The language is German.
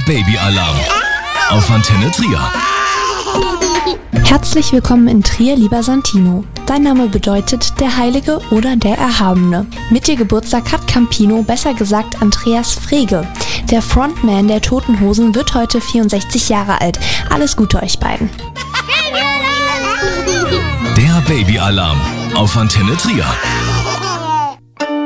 Babyalarm auf Antenne Trier. Herzlich willkommen in Trier, lieber Santino. Dein Name bedeutet der Heilige oder der Erhabene. Mit dir Geburtstag hat Campino, besser gesagt Andreas Frege. Der Frontman der Toten Hosen wird heute 64 Jahre alt. Alles Gute euch beiden. Der Babyalarm auf Antenne Trier.